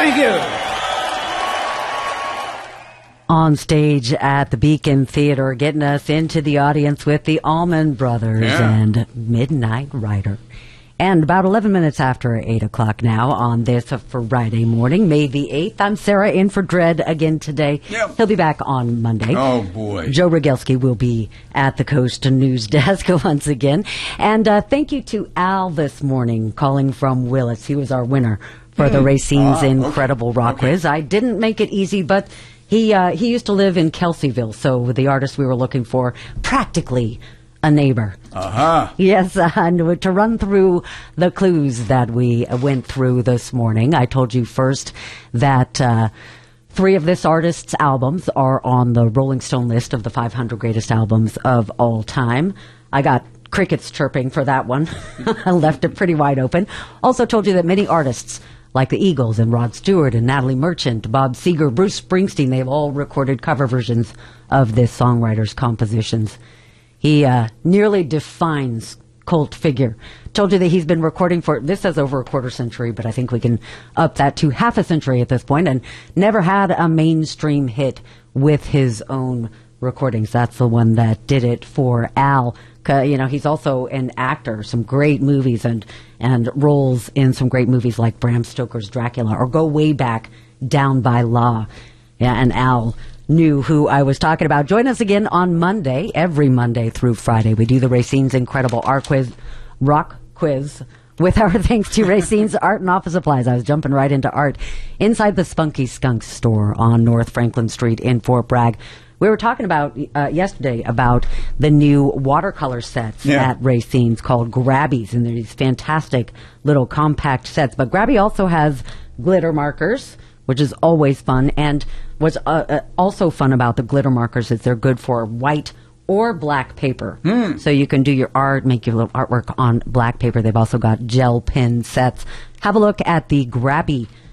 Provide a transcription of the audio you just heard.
Thank you. On stage at the Beacon Theater, getting us into the audience with the Allman Brothers and Midnight Rider. And about 11 minutes after 8 o'clock now on this Friday morning, May the 8th. I'm Sarah in for Dredd again today. Yep. He'll be back on Monday. Oh, boy. Joe Rogelski will be at the Coast News Desk once again. And thank you to Al this morning calling from Willis. He was our winner for the Racine's Incredible Rock Quiz. I didn't make it easy, but he used to live in Kelseyville, so the artist we were looking for, practically a neighbor. Yes, and to run through the clues that we went through this morning, I told you first that 3 of this artist's albums are on the Rolling Stone list of the 500 greatest albums of all time. I got crickets chirping for that one. I left it pretty wide open. Also told you that many artists like the Eagles and Rod Stewart and Natalie Merchant, Bob Seger, Bruce Springsteen, they've all recorded cover versions of this songwriter's compositions. He nearly defines cult figure. Told you that he's been recording for, this says over a quarter century, but I think we can up that to half a century at this point, and never had a mainstream hit with his own recordings. That's the one that did it for Al. You know, he's also an actor, some great movies and roles in some great movies like Bram Stoker's Dracula, or go way back, Down by Law. Yeah, and Al knew who I was talking about. Join us again on Monday, every Monday through Friday. We do the Racine's Incredible Rock Quiz with our thanks to Racine's Art and Office Supplies. I was jumping right into art inside the Spunky Skunk store on North Franklin Street in Fort Bragg. We were talking about yesterday about the new watercolor sets at Racine's called Grabbies, and they're these fantastic little compact sets. But Grabby also has glitter markers, which is always fun. And what's also fun about the glitter markers is they're good for white or black paper. So you can do your art, make your little artwork on black paper. They've also got gel pen sets. Have a look at the Grabby